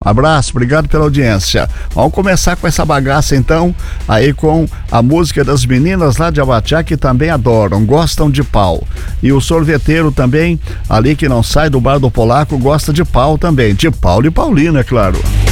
Abraço, obrigado pela audiência. Vamos começar com essa bagaça então, aí com a música das meninas lá de Abateá, que também adoram, gostam de pau. E o sorveteiro também, ali que não sai do bar do Polaco, gosta de pau também, de Paulo e Paulino, é claro.